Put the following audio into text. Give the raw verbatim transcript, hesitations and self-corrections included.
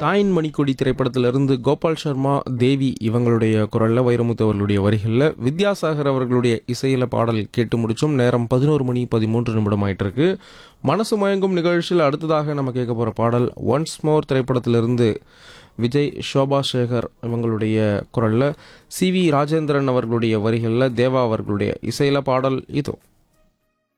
தாயின் மணிக்கொடி திரைப்படத்திலிருந்து கோபால் சர்மா, தேவி இவங்களுடைய குரலில், வைரமுத்து அவர்களுடைய வரிகளில், வித்யாசாகர் அவர்களுடைய இசையில் பாடல் கேட்டு முடிச்சோம். நேரம் பதினோரு மணி பதிமூன்று நிமிடம் ஆயிட்டு இருக்கு. மனசு மயங்கும் நிகழ்ச்சியில் அடுத்ததாக நம்ம கேட்க போகிற பாடல் ஒன்ஸ் மோர் திரைப்படத்திலிருந்து விஜய், ஷோபா சேகர் இவங்களுடைய குரலில், சி வி ராஜேந்திரன் அவர்களுடைய வரிகளில், தேவா அவர்களுடைய இசையில் பாடல் இதோ.